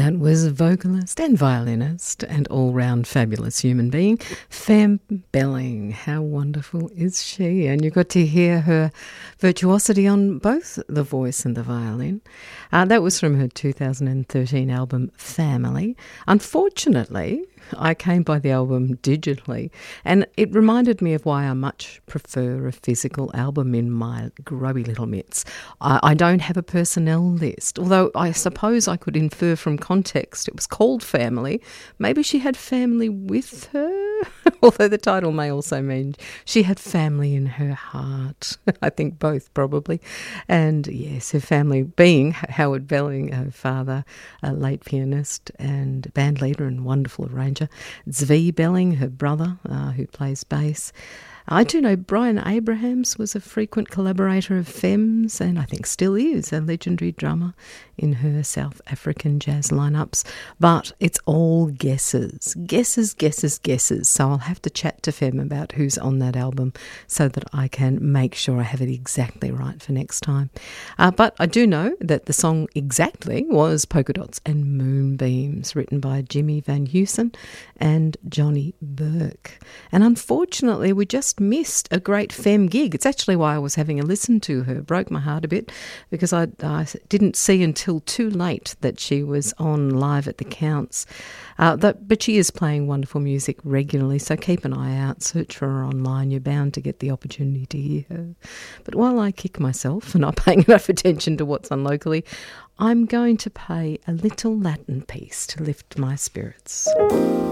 That was vocalist and violinist and all-round fabulous human being, Fem Belling. How wonderful is she? And you got to hear her virtuosity on both the voice and the violin. That was from her 2013 album, Family. Unfortunately, I came by the album digitally, and it reminded me of why I much prefer a physical album in my grubby little mitts. I don't have a personnel list, although I suppose I could infer from context it was called Family. Maybe she had family with her, although the title may also mean she had family in her heart. I think both, probably. And yes, her family being Howard Belling, her father, a late pianist and band leader and wonderful arranger. Zvi Belling, her brother, who plays bass. I do know Brian Abrahams was a frequent collaborator of Fem's, and I think still is a legendary drummer in her South African jazz lineups. But it's all guesses. So I'll have to chat to Fem about who's on that album so that I can make sure I have it exactly right for next time. But I do know that the song exactly was Polka Dots and Moonbeams, written by Jimmy Van Heusen and Johnny Burke. And unfortunately, we just missed a great Fem gig. It's actually why I was having a listen to her. It broke my heart a bit because I didn't see until too late that she was on live at the Counts. But she is playing wonderful music regularly, so keep an eye out. Search for her online. You're bound to get the opportunity to hear her. But while I kick myself for not paying enough attention to what's on locally, I'm going to play a little Latin piece to lift my spirits.